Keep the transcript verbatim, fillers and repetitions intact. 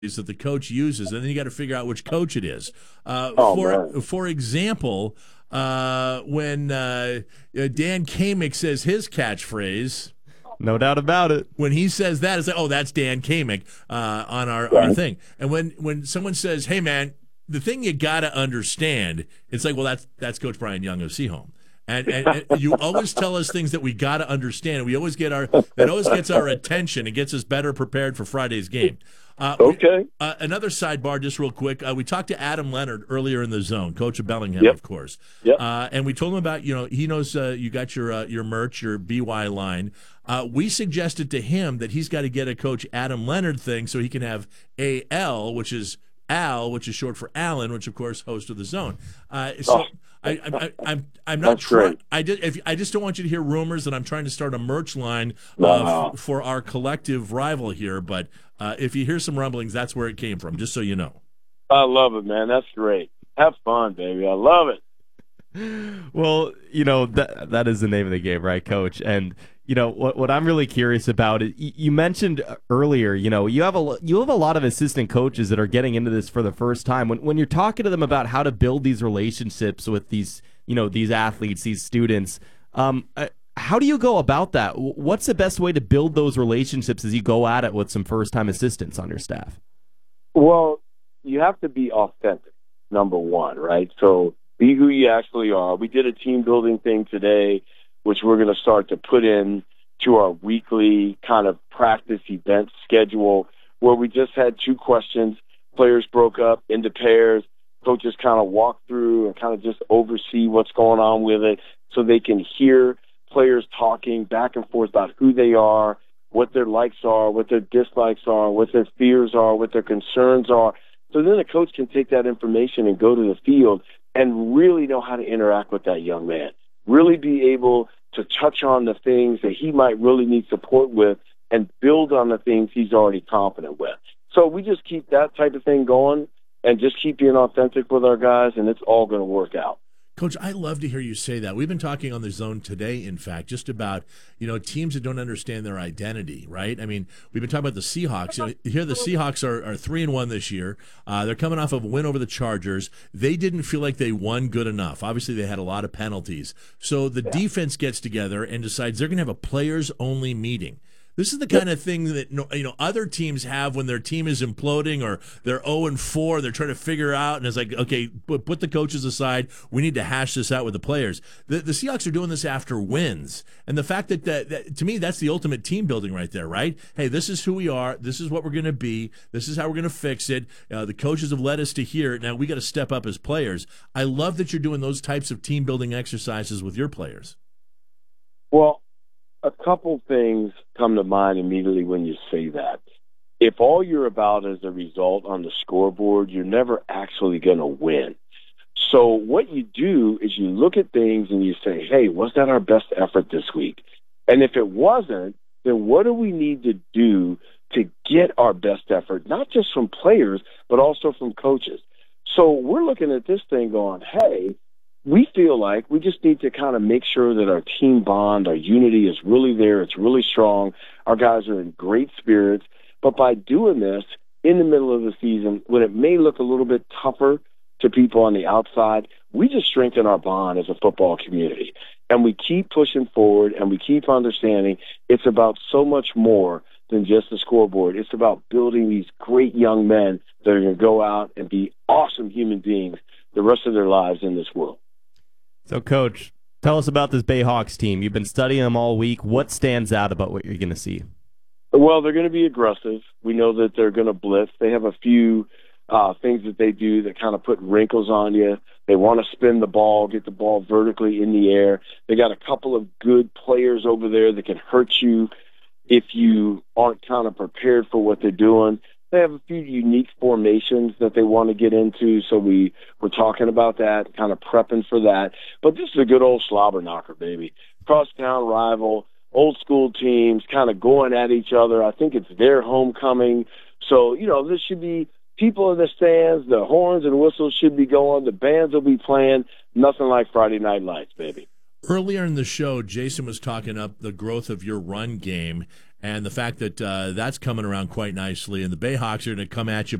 that the coach uses, and then you got to figure out which coach it is. Uh, Oh, for man. for example, uh, when uh, Dan Kamick says his catchphrase, No doubt about it. when he says that, it's like, oh, that's Dan Kamick uh, on our, Right. our thing. And when when someone says, hey, man, the thing you got to understand, it's like, well, that's that's Coach Brian Young of Seaholm. And, and, and you always tell us things that we got to understand. We always get our that always gets our attention and gets us better prepared for Friday's game. Uh, we- Okay. uh, another sidebar, just real quick. Uh, we talked to Adam Leonard earlier in the zone, coach of Bellingham, Yep. of course. Yep. Uh, and we told him about, you know, he knows uh, you got your uh, your merch, your B Y line. Uh, we suggested to him that he's got to get a Coach Adam Leonard thing so he can have A L, which is Al, which is short for Allen, which of course host of the zone. Uh, so. Oh. I, I, I, I'm I'm not That's trying. great. I just if, I just don't want you to hear rumors that I'm trying to start a merch line uh, No. f- for our collective rival here. But uh, if you hear some rumblings, that's where it came from. Just so you know. I love it, man. That's great. Have fun, baby. I love it. Well, you know, that that is the name of the game, right, Coach? And you know what what I'm really curious about is y- you mentioned earlier, you know, you have a lo- you have a lot of assistant coaches that are getting into this for the first time. When when you're talking to them about how to build these relationships with these, you know, these athletes, these students, um, uh, how do you go about that? W- What's the best way to build those relationships as you go at it with some first time assistants on your staff? Well, you have to be authentic, number one, right? So be who you actually are. We did a team building thing today, which we're going to start to put in to our weekly kind of practice event schedule, where we just had two questions. Players broke up into pairs. Coaches kind of walk through and kind of just oversee what's going on with it so they can hear players talking back and forth about who they are, what their likes are, what their dislikes are, what their fears are, what their concerns are. So then a coach can take that information and go to the field and really know how to interact with that young man, really be able to touch on the things that he might really need support with and build on the things he's already confident with. So we just keep that type of thing going and just keep being authentic with our guys, and it's all going to work out. Coach, I love to hear you say that. We've been talking on the zone today, in fact, just about, you know, teams that don't understand their identity, right? I mean, we've been talking about the Seahawks. You know, here the Seahawks are, are three and one this year. Uh, they're coming off of a win over the Chargers. They didn't feel like they won good enough. Obviously, they had a lot of penalties. So the Yeah. defense gets together and decides they're going to have a players-only meeting. This is the kind of thing that, you know, other teams have when their team is imploding or they're oh and four. They're trying to figure out, and it's like, okay, put, put the coaches aside. We need to hash this out with the players. The, the Seahawks are doing this after wins, and the fact that, that, that to me, that's the ultimate team building right there, right? Hey, this is who we are. This is what we're going to be. This is how we're going to fix it. Uh, the coaches have led us to here. Now we got to step up as players. I love that you're doing those types of team building exercises with your players. Well, a couple things come to mind immediately when you say that. If all you're about is the result on the scoreboard, you're never actually going to win. So what you do is you look at things and you say, hey, was that our best effort this week? And if it wasn't, then what do we need to do to get our best effort, not just from players, but also from coaches? So we're looking at this thing going, hey, we feel like we just need to kind of make sure that our team bond, our unity is really there. It's really strong. Our guys are in great spirits. But by doing this in the middle of the season, when it may look a little bit tougher to people on the outside, we just strengthen our bond as a football community. And we keep pushing forward and we keep understanding it's about so much more than just the scoreboard. It's about building these great young men that are going to go out and be awesome human beings the rest of their lives in this world. So, Coach, tell us about this Bayhawks team. You've been studying them all week. What stands out about what you're going to see? Well, they're going to be aggressive. We know that they're going to blitz. They have a few uh, things that they do that kind of put wrinkles on you. They want to spin the ball, get the ball vertically in the air. They got a couple of good players over there that can hurt you if you aren't kind of prepared for what they're doing. They have a few unique formations that they want to get into, so we, we're talking about that, kind of prepping for that. But this is a good old slobber knocker, baby. Crosstown rival, old school teams kind of going at each other. I think it's their homecoming. So, you know, this should be people in the stands. The horns and whistles should be going. The bands will be playing. Nothing like Friday Night Lights, baby. Earlier in the show, Jason was talking up the growth of your run game, And the fact that uh, that's coming around quite nicely, and the Bayhawks are going to come at you